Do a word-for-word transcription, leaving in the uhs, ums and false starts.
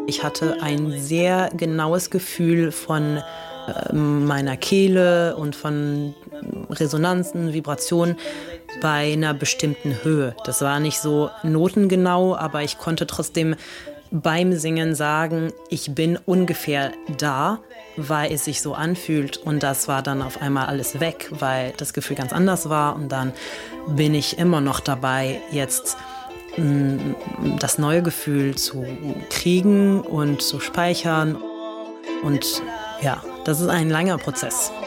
Ich hatte ein sehr genaues Gefühl von äh, meiner Kehle und von Resonanzen, Vibrationen bei einer bestimmten Höhe. Das war nicht so notengenau, aber ich konnte trotzdem beim Singen sagen, ich bin ungefähr da, weil es sich so anfühlt. Und das war dann auf einmal alles weg, weil das Gefühl ganz anders war. Und dann bin ich immer noch dabei, jetzt das neue Gefühl zu kriegen und zu speichern. Und ja, das ist ein langer Prozess.